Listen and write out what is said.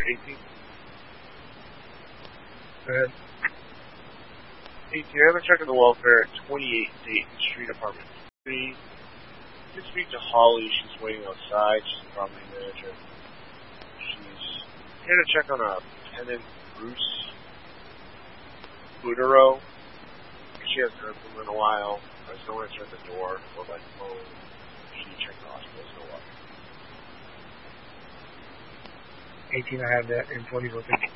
welfare, 18. Go ahead. 18, I have a check on the welfare at 28 Dayton Street, apartment 3. You can speak to Holly. She's waiting outside. She's the property manager. She's here to check on a tenant, Bruce Boudreaux. She hasn't heard from him in a while. There's no answer at the door or by phone. She checked the hospital. There's no luck. 18, I have that. And 20 will take.